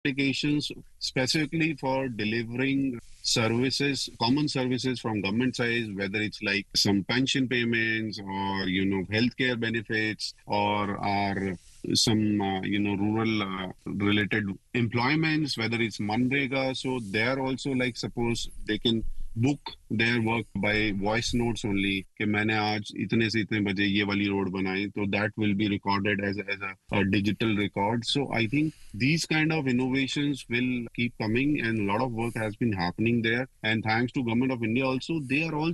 applications specifically for delivering services, common services from government side, whether it's like some pension payments or, healthcare benefits or are some, rural related employments, whether it's Manrega. So they're also like, suppose they can book their work by voice notes only कि मैंने आज इतने से इतने बजे ये वाली road बनाई, तो that will be recorded as a digital record. So I think these kind of innovations will keep coming and a lot of work has been happening there, and thanks to government of India also, they are all